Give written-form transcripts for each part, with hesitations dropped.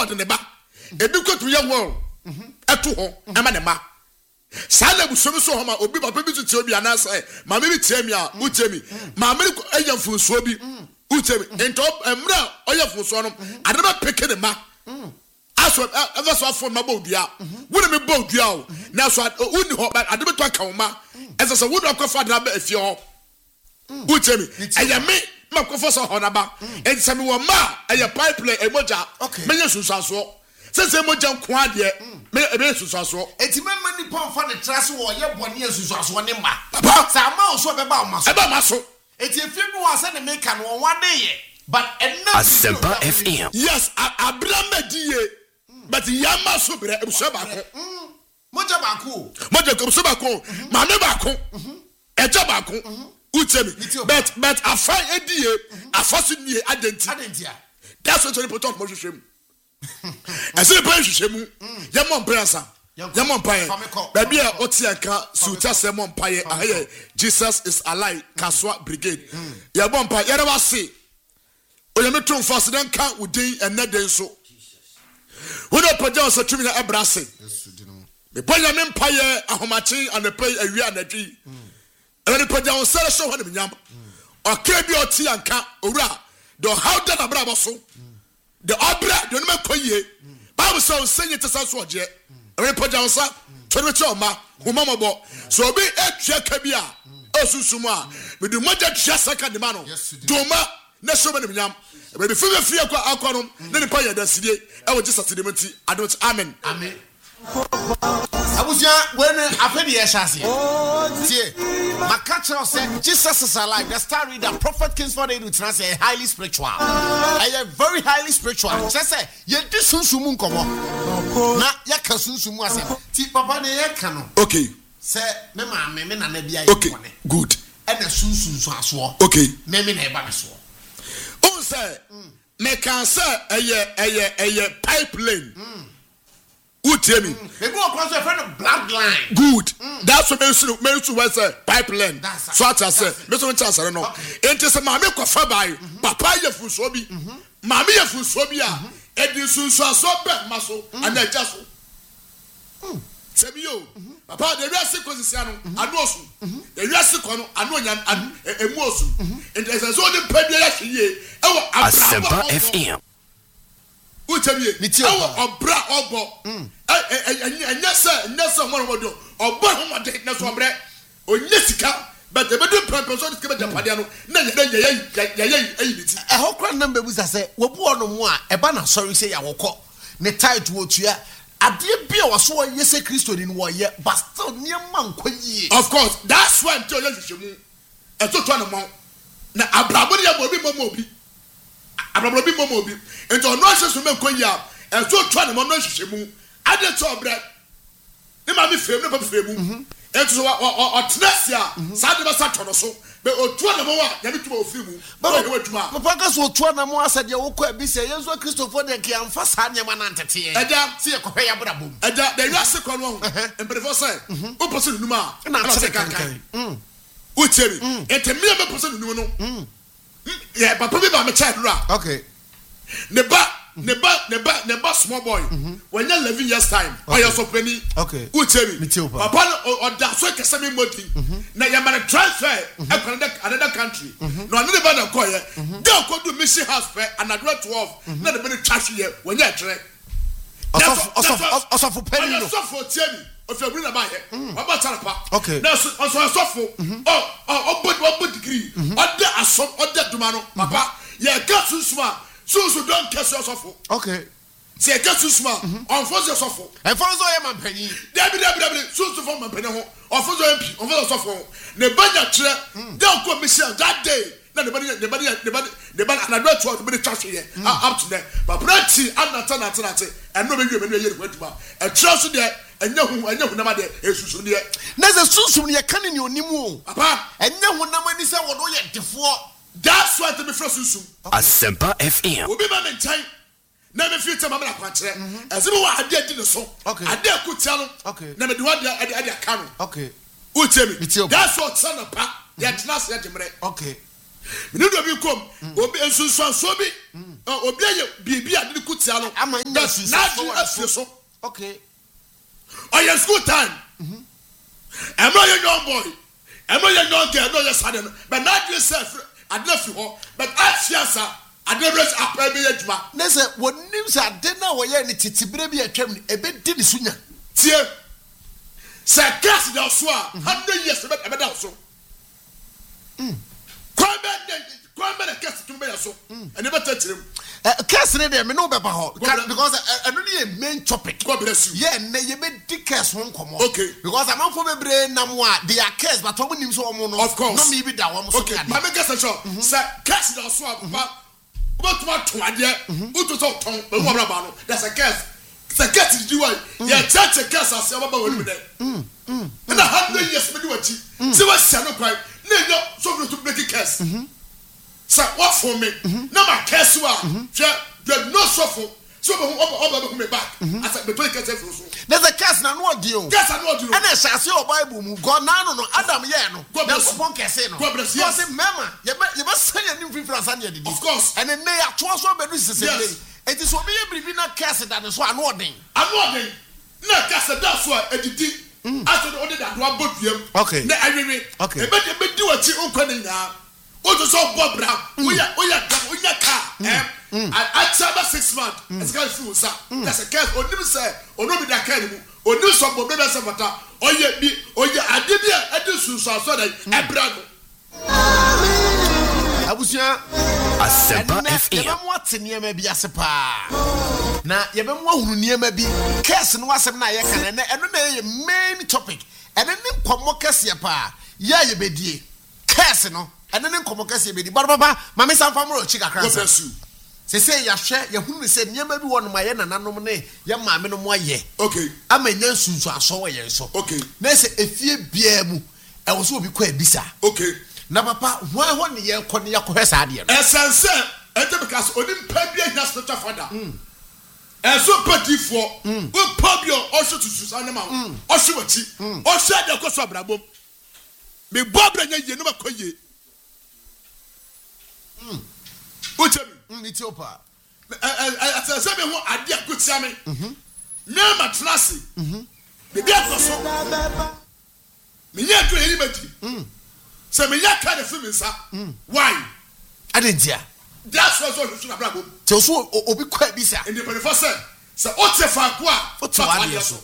de ne ba ebi ko to ye won eto ho ema ne ma sala busomi so homa obi papa bi tuti obi anasa ma me bi tie mi a utie mi ma me eya funso bi utie mi ento emra oya funso no ade ba peke ne ma aso ever so afọ ma bodua wona me bodua o na so uni ho ade be to aka wo ma ese so wona akwafa ade ba afie ho utie mi eya me makofo so ho na ba ese me wo ma eya pipeline emoja menye sunsaso sese emoja nko ade me ebe sunsaso enti memma ni pon fa ne traso wo ye bone sunsaso ne ma papa sa ma o so be ba o ma so eba ma so enti efi mu wa se ne make no won wade ye but Asempa FM. Yes, Abraham diye, but Yama Subra, Sabako. Moja Baku. Moja Sabako, Mame Bako, Ejabako, Utemi. But I find a dear, a fascinating identity. That's what you put on Moshe. I say, Shemu, Yamon Prasa, Yamon Pie, Baby Otiaka, Suta Semon Pie, Jesus is alive, Kaswa Brigade. Yamon Pie, Yarawasi. Oya metron fast dan kan udin enne den so wona pagya so twimi na ebrase me pagya me mpaye ahomache anapay awia anadwi ene pagya on sere so ho ne nyam oka bi oti anka owura do how da na bra so the obra do no makoyie bible say on senye tesa so oje ene pagya on sa twemi che oma homamabo so obi atwa ka bi a osusumu a me du moja twa saka de ma no doma na so be nyam baby free akwa no na ni pa ya dasidie e wo Jesus de mati adot amen abusia when afedi e shase tie makacho say Jesus is alive. The star reader Prophet Kingsford Edu say highly spiritual very highly spiritual just say ye disunsumu nkomo na ya kasunsumu ase ti papa ne ye ka no okay say me ma me na na bia ye okay good e na sunsunsu aso okay me na e ba me so on say me can say eye pipeline utemi me go across a friend of black line good that's what me to was say pipeline so at say me so chance no enti say ma me kofa bai papa ye funso bi ma me ye funso bi a edi sunso aso be maso ana ja so Semio, Papa, the rest Cosiano, Anosu, the rest Cono, Anonian, and Emosu, and there's a zone in Pebble ye, Asempa FM. Who tell me, or bra obo, and yes, sir, Nelson, one of them, or Bahama, Nesombre, or Jessica, but the middle purpose of the Padiano, then a whole crowd number was I say, what one on one, a banner, sorry, say I will call, ne tied to you. Adie bia waso yese Kristo ni wo ye but still niam kwaye of course that's why until you shemu eto to na mo na abrabo ya bo bi momo bi abrabo bi momo bi ento no aseso me kwaye a eto to na mo no shemu ade to obra ni ma mi fem no papa femu ento so o tenasia sa de ba sa to no so be otu na mo wa ya mi tuma ofimu ba we tuma papa ka so otu na mo asade wo kwa bi se yenso Christopher de ke amfa sa nyama na ntete eja se ye kohwe ya brabom eja de wiase kwa no embrefo say o pose numa na se kankan o tiemi ente me be pose numa no yeah papa bi ba me child ra okay ne ba small boy when you 11 years time or you so penny okay o tiemi papa o da so kese me modi na ya man transfer another country no no ba na call ye dey go do mission house fair another 12 na the be trash here when you try also for penny no so for tiemi of your bring about here about tarapa okay now also for oh degree other asom other dumano papa ye got susuma so don't catch yourself okay se got susuma on force yourself and for so ye man penny debi so for man penny ho on force MP on force yourself ne banya kire dey go mission that day na the body another 12 minute trash here up to there but plenty anata and no be you me here kwatuma e trust there enya hu na ma de esusu ne na ze susu ne kan ne onimu papa enya hu na mani se wodo ye defo that's why me first susu Asempa FM. obi ba me ntan na me fit ma na kwakire ezebe wa ade adi ne so ade akutia no na me de wa ade aka no okay utemi that's what son pa ya tnas ya jemre okay Me do be come. Obi ensunsuanso bi. Obi aye bibi ade kutia no. Ama nya sunsuanso so. Okay. Oh, your school time. I'm not a young boy. I'm not a young girl, not a son. But not yourself. I left you all. But I see, I never up a village. Nessa, what news I didn't know where any titibrabi a term a bit did sooner. Dear Sir Cass, thou swore 100 years about also. Come back, Cass to me so. I never touch him. Cass, I know about because I don't need a main topic. God bless you. Yeah, you made the Cass won't come on. Okay. Because I'm not for my brain, they are Cass, but when you saw one, of course. Not maybe that one. Okay, my guess is sure. Sir Cass, thou swore, what to my dear, who to talk tongue, but what about that's a Cass. The cat is doing. Yeah, touch a gas as about with that. And 100 years, but do what you see. What's Sano Pipe? No, so to make a cast. So, what for me? No, my cast, you're no suffer. So, over me back. I said, between cats. There's a cast now, what deal? Yes, I know you. And I shall see your Bible move. God, no, Adam, yeah, no. God bless you. God bless you. Mama, you must say a new difference. Of course. And then they are 12 bedrooms. It is what we be not cast that is one warning. I'm warning. No, cast that's why I did. After the order that one book, okay. I mean, okay. But you do what you open now. What is all Bob Brown? We are car. I tell 6 months. It's going through, sir. That's a case. Or never say, or no be that kind of, or do some of them, or yet be, or yet I did here. I do so that I brag. Abusia Asempa FM. Yebem wate niema bi asepa. Na yebem wa hunu niema bi. Case no asem na ye kan na eno na ye main topic. Eno ne nkomo kase pa. Ya yebedie. Case no eno ne nkomo kase yebedi. Baba mama sanfa mo chi kakra. God bless you. Se ya hwe ye hunu se niema bi won ma ye nananom ne ye maame no mo aye. Okay. Amanya sunsu aso wo ye so. Okay. Na se efie bia mu e wo so obi kwa ebisa. Okay. Na papa won ye kɔ ne yakɔ sa de no esense ente because onim pa bia nya spiritual father enso patifo we pabio osho to susana ma osho wachi osho de koso abrabom me bobra nya ye no makoye uchemi mi tiopa esense me ho ade akotia me na matrasi me bia koso me nya do eri mati se me ya ka de fi me sa why adentia that's what you should have done. So obi kwa bisa. In the 21st so ote fa ko a ote wa so.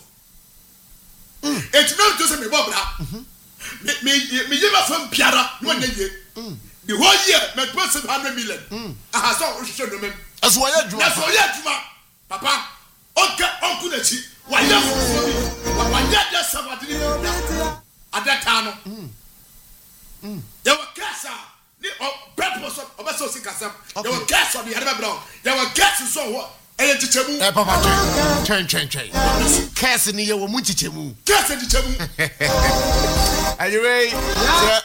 It no to say me bobra. Me yeba fam piara no na ye. The whole year me put 100 million. Aha so show no mem. As why you that's why you juma. Papa onka onku na chi. Why you for why you just somebody at that time. You were casa. Purpose of Obaso Sikasam. You were gas on the other brown. You were gas so what? Papa, turn. Cass in the Yamuchichemu. Cass in the Chemu. Are you ready?